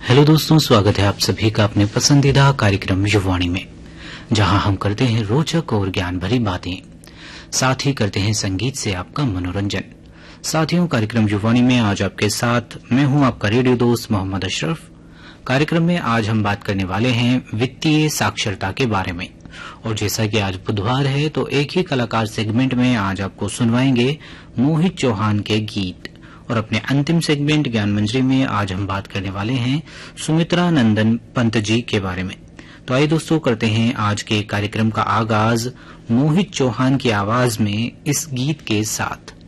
Hello दोस्तों, स्वागत है आप सभी का अपने पसंदीदा कार्यक्रम युवाणी में, जहां हम करते हैं रोचक और ज्ञान भरी बातें, साथ ही करते हैं संगीत से आपका मनोरंजन। साथियों, कार्यक्रम युवाणी में आज आपके साथ मैं हूं आपका रेडियो दोस्त मोहम्मद अशरफ। कार्यक्रम में आज हम बात करने वाले हैं वित्तीय साक्षरता के बारे में। और जैसा कि आज बुधवार है तो एक ही कलाकार सेगमेंट में आज आपको सुनवाएंगे मोहित चौहान के गीत। और अपने अंतिम सेगमेंट ज्ञान मंजरी में आज हम बात करने वाले हैं सुमित्रा नंदन पंत जी के बारे में। तो आइए दोस्तों, करते हैं आज के कार्यक्रम का आगाज मोहित चौहान की आवाज में इस गीत के साथ।